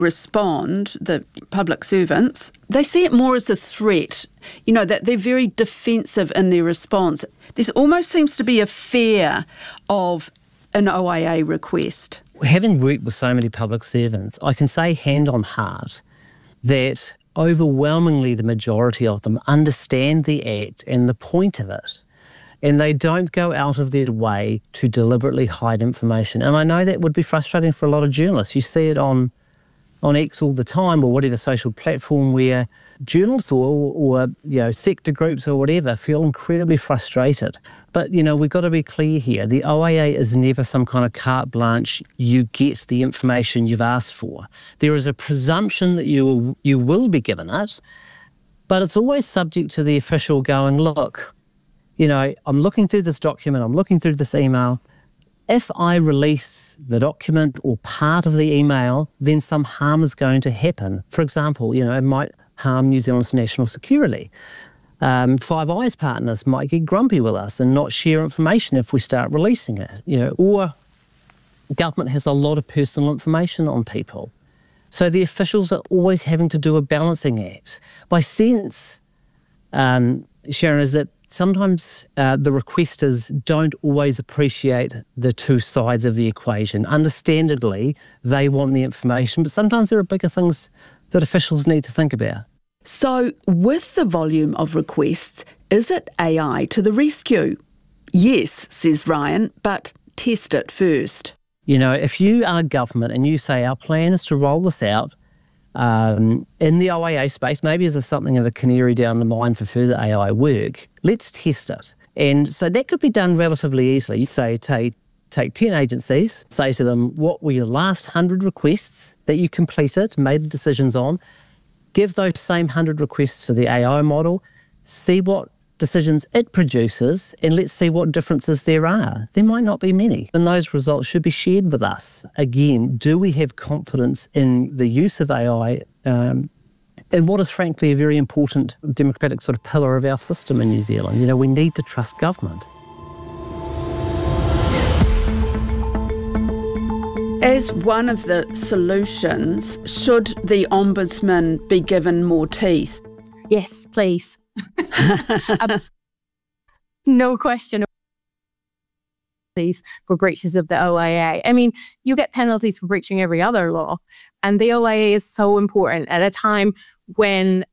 respond, the public servants, they see it more as a threat, that they're very defensive in their response. There almost seems to be a fear of an OIA request. Having worked with so many public servants, I can say hand on heart that overwhelmingly the majority of them understand the Act and the point of it, and they don't go out of their way to deliberately hide information. And I know that would be frustrating for a lot of journalists. You see it on X all the time, or whatever social platform, where journalists or sector groups or whatever feel incredibly frustrated. But, we've got to be clear here. The OIA is never some kind of carte blanche, you get the information you've asked for. There is a presumption that you will be given it, but it's always subject to the official going, look, I'm looking through this document, I'm looking through this email. If I release the document or part of the email, then some harm is going to happen. For example, it might harm New Zealand's national security. Five Eyes partners might get grumpy with us and not share information if we start releasing it. Or government has a lot of personal information on people. So the officials are always having to do a balancing act. My sense, Sharon, is that sometimes the requesters don't always appreciate the two sides of the equation. Understandably, they want the information, but sometimes there are bigger things that officials need to think about. So, with the volume of requests, is it AI to the rescue? Yes, says Ryan, but test it first. If you are government and you say our plan is to roll this out in the OIA space, maybe as something of a canary down the mine for further AI work, let's test it. And so that could be done relatively easily. You say, take 10 agencies, say to them, what were your last 100 requests that you completed, made decisions on? Give those same 100 requests to the AI model, see what decisions it produces, and let's see what differences there are. There might not be many, and those results should be shared with us. Again, do we have confidence in the use of AI and what is frankly a very important democratic sort of pillar of our system in New Zealand? We need to trust government. As one of the solutions, should the Ombudsman be given more teeth? Yes, please. No question. For breaches of the OIA. I mean, you get penalties for breaching every other law, and the OIA is so important at a time when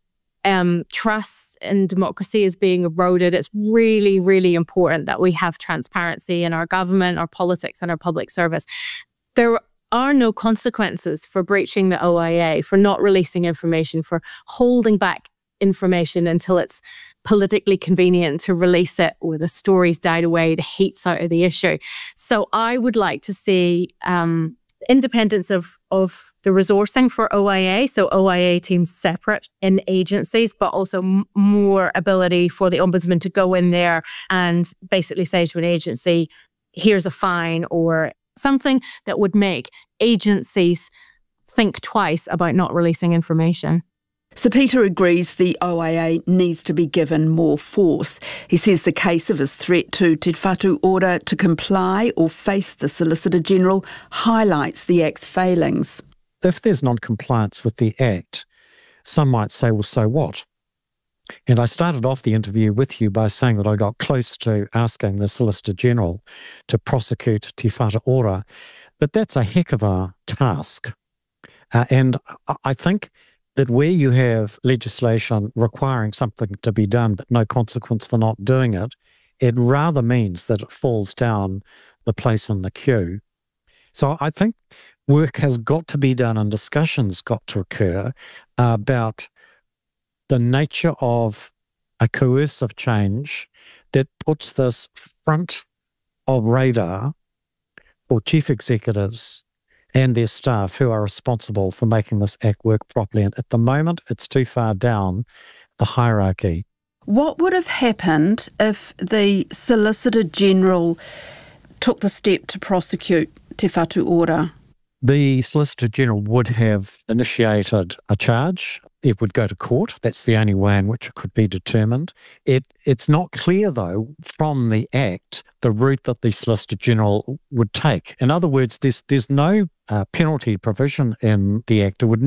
trust in democracy is being eroded. It's really, really important that we have transparency in our government, our politics, and our public service. There are no consequences for breaching the OIA, for not releasing information, for holding back information until it's politically convenient to release it, or the story's died away, the heat's out of the issue. So I would like to see independence of the resourcing for OIA, so OIA teams separate in agencies, but also more ability for the Ombudsman to go in there and basically say to an agency, here's a fine, or something that would make agencies think twice about not releasing information. Sir Peter agrees the OIA needs to be given more force. He says the case of his threat to Te Whatu Ora to comply or face the Solicitor General highlights the Act's failings. If there's non-compliance with the Act, some might say, well, so what? And I started off the interview with you by saying that I got close to asking the Solicitor General to prosecute Te Whatu Ora, but that's a heck of a task. And I think that where you have legislation requiring something to be done but no consequence for not doing it, it rather means that it falls down the place in the queue. So I think work has got to be done and discussions got to occur about the nature of a coercive change that puts this front of radar for chief executives and their staff who are responsible for making this Act work properly. And at the moment, it's too far down the hierarchy. What would have happened if the Solicitor General took the step to prosecute Te Whatu Ora? The Solicitor General would have initiated a charge. It would go to court. That's the only way in which it could be determined. It's not clear, though, from the Act, the route that the Solicitor General would take. In other words, there's no penalty provision in the Act. It would